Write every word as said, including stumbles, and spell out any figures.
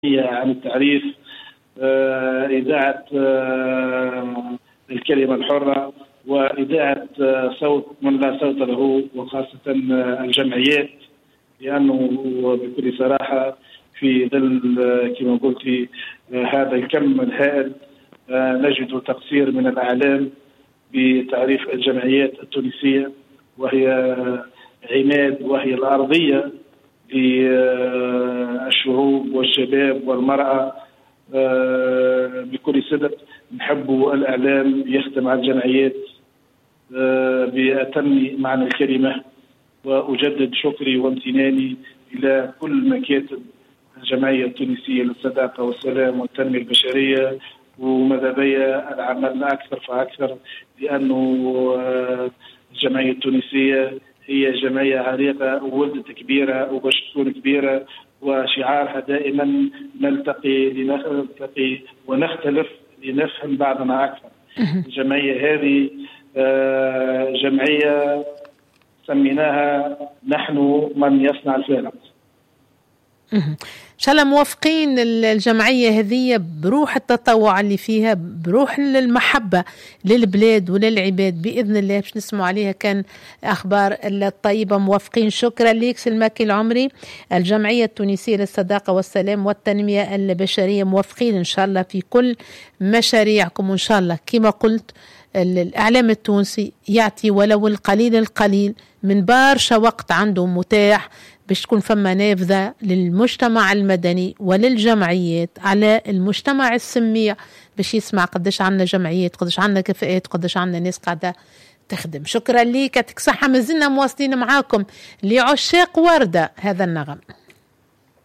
عن التعريف، إذاعة الكلمة الحرة، وإذاعة صوت من لا صوت له، وخاصة الجمعيات، لأنه بكل صراحة في ظل كما قلت هذا الكم الهائل نجد تقصير من الأعلام بتعريف الجمعيات التونسية، وهي عماد وهي الأرضية للشعوب والشباب والمرأة. بكل صدق نحب الإعلام يختم على الجمعيات بأتم معنى الكلمة، وأجدد شكري وامتناني إلى كل مكاتب الجمعية التونسية للصداقة والسلام والتنمية البشرية، وماذا بيا العمل أكثر فأكثر، لأنه الجمعية التونسية هي جمعية عريقة وولدت كبيرة وباش تكون كبيرة، وشعارها دائما نلتقي لنلتقي ونختلف لنفهم بعضنا أكثر. الجمعية هذه جمعية سميناها نحن من يصنع الفارق. إن شاء الله موافقين الجمعية هذه بروح التطوع اللي فيها، بروح المحبة للبلاد وللعباد بإذن الله، باش نسمع عليها كان أخبار الطيبة. موافقين. شكرا لك سلماكي العمري، الجمعية التونسية للصداقة والسلام والتنمية البشرية. موافقين إن شاء الله في كل مشاريعكم، وإن شاء الله كما قلت الإعلام التونسي يعطي ولو القليل القليل من برشا وقت عنده متاح باش تكون فما نافذة للمجتمع المدني وللجمعيات على المجتمع السميع، باش يسمع قداش عنا جمعيات، قداش عنا كفاءات، قداش عنا ناس قاعدة تخدم. شكرا لك، يعطيك صحة. مازلنا مواصلين معاكم لعشاق وردة هذا النغم.